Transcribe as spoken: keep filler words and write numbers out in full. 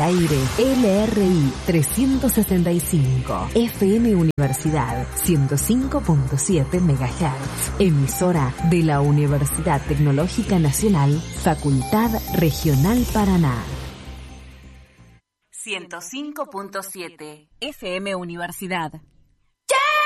aire L R I trescientos sesenta y cinco, F M Universidad ciento cinco punto siete megahertz, emisora de la Universidad Tecnológica Nacional, Facultad Regional Paraná. ciento cinco punto siete, F M Universidad.